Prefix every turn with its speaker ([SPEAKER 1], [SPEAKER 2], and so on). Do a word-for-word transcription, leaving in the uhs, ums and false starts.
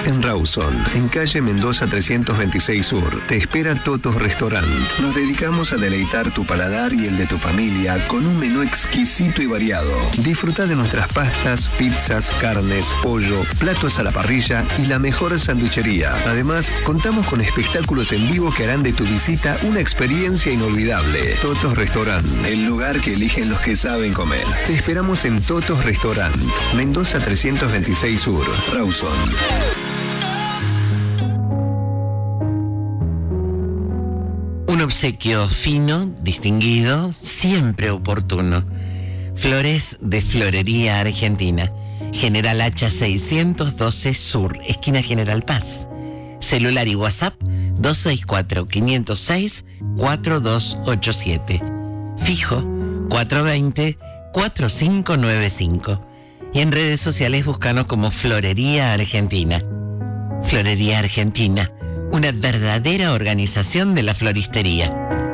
[SPEAKER 1] En Rawson, en calle Mendoza trescientos veintiséis Sur, te espera Totos Restaurant. Nos dedicamos a deleitar tu paladar y el de tu familia con un menú exquisito y variado. Disfruta de nuestras pastas, pizzas, carnes, pollo, platos a la parrilla y la mejor sanduichería. Además, contamos con espectáculos en vivo que harán de tu visita una experiencia inolvidable. Totos Restaurant, el lugar que eligen los que saben comer. Te esperamos en Totos Restaurant, Mendoza trescientos veintiséis Sur, Rawson.
[SPEAKER 2] Un obsequio fino, distinguido, siempre oportuno. Flores de Florería Argentina. General Hacha seiscientos doce Sur, esquina General Paz. Celular y WhatsApp dos seis cuatro, cinco cero seis, cuatro dos ocho siete. Fijo cuatro dos cero, cuatro cinco nueve cinco. Y en redes sociales búscanos como Florería Argentina. Florería Argentina, una verdadera organización de la floristería.